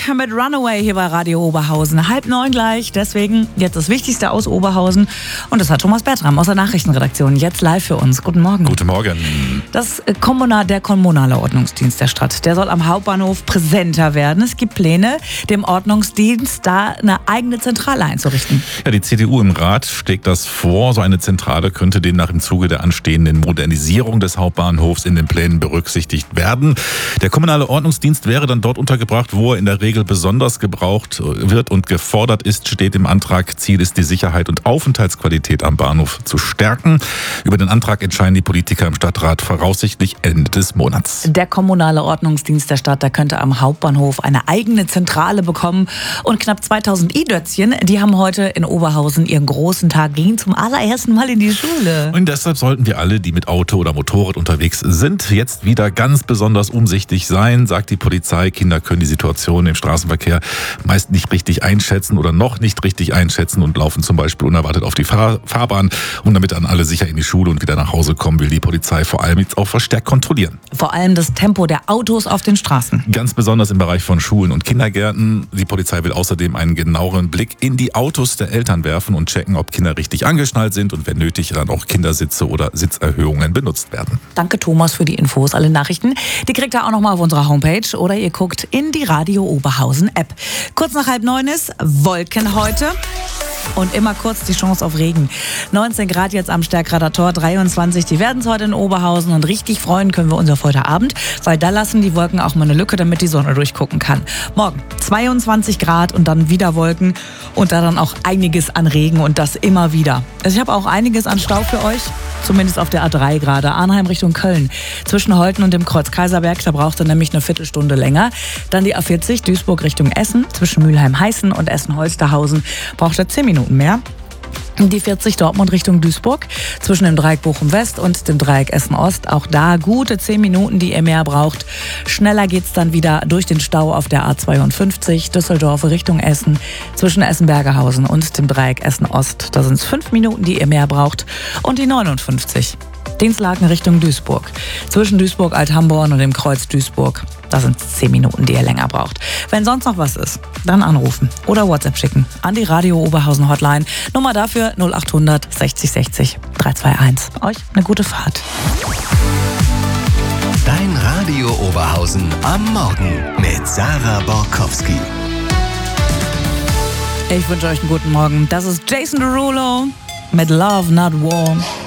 mit Runaway hier bei Radio Oberhausen. 8:30 gleich, deswegen jetzt das Wichtigste aus Oberhausen. Und das hat Thomas Bertram aus der Nachrichtenredaktion jetzt live für uns. Guten Morgen. Guten Morgen. Der kommunale Ordnungsdienst der Stadt, der soll am Hauptbahnhof präsenter werden. Es gibt Pläne, dem Ordnungsdienst da eine eigene Zentrale einzurichten. Ja, die CDU im Rat schlägt das vor. So eine Zentrale könnte demnach im Zuge der anstehenden Modernisierung des Hauptbahnhofs in den Plänen berücksichtigt werden. Der kommunale Ordnungsdienst wäre dann dort untergebracht, wo er in der Regel besonders gebraucht wird und gefordert ist, steht im Antrag. Ziel ist, die Sicherheit und Aufenthaltsqualität am Bahnhof zu stärken. Über den Antrag entscheiden die Politiker im Stadtrat voraussichtlich Ende des Monats. Der kommunale Ordnungsdienst der Stadt, der könnte am Hauptbahnhof eine eigene Zentrale bekommen. Und knapp 2000 I-Dötzchen, die haben heute in Oberhausen ihren großen Tag, gehen zum allerersten Mal in die Schule. Und deshalb sollten wir alle, die mit Auto oder Motorrad unterwegs sind, jetzt wieder ganz besonders umsichtig sein, sagt die Polizei. Kinder können die Situation im Straßenverkehr meist nicht richtig einschätzen oder noch nicht richtig einschätzen und laufen zum Beispiel unerwartet auf die Fahrbahn. Und damit dann alle sicher in die Schule und wieder nach Hause kommen, will die Polizei vor allem jetzt auch verstärkt kontrollieren. Vor allem das Tempo der Autos auf den Straßen. Ganz besonders im Bereich von Schulen und Kindergärten. Die Polizei will außerdem einen genaueren Blick in die Autos der Eltern werfen und checken, ob Kinder richtig angeschnallt sind und wenn nötig dann auch Kindersitze oder Sitzerhöhungen benutzt werden. Danke Thomas für die Infos. Alle Nachrichten, die kriegt ihr auch nochmal auf unserer Homepage oder ihr guckt in die Radio Oberhausen App. Kurz nach 8:30 ist Wolken heute. Und immer kurz die Chance auf Regen. 19 Grad jetzt am Stärkrader Tor, 23. Die werden es heute in Oberhausen und richtig freuen können wir uns auf heute Abend, weil da lassen die Wolken auch mal eine Lücke, damit die Sonne durchgucken kann. Morgen 22 Grad und dann wieder Wolken und da dann auch einiges an Regen und das immer wieder. Also ich habe auch einiges an Stau für euch, zumindest auf der A3 gerade. Arnheim Richtung Köln. Zwischen Holten und dem Kreuz Kaiserberg, da braucht ihr nämlich eine Viertelstunde länger. Dann die A40 Duisburg Richtung Essen. Zwischen Mülheim-Heißen und Essen-Holsterhausen braucht ihr 10 Minuten mehr. Die 40 Dortmund Richtung Duisburg, zwischen dem Dreieck Bochum West und dem Dreieck Essen Ost. Auch da gute 10 Minuten, die ihr mehr braucht. Schneller geht's dann wieder durch den Stau auf der A52 Düsseldorf Richtung Essen, zwischen Essen-Bergerhausen und dem Dreieck Essen Ost. Da sind es 5 Minuten, die ihr mehr braucht. Und die 59 Dinslaken Richtung Duisburg, zwischen Duisburg-Althamborn und dem Kreuz Duisburg. Da sind es 10 Minuten, die ihr länger braucht. Wenn sonst noch was ist, dann anrufen oder WhatsApp schicken an die Radio Oberhausen Hotline. Nummer dafür 0800 60 60 321. Euch eine gute Fahrt. Dein Radio Oberhausen am Morgen mit Sarah Borkowski. Ich wünsche euch einen guten Morgen. Das ist Jason Derulo mit Love Not War.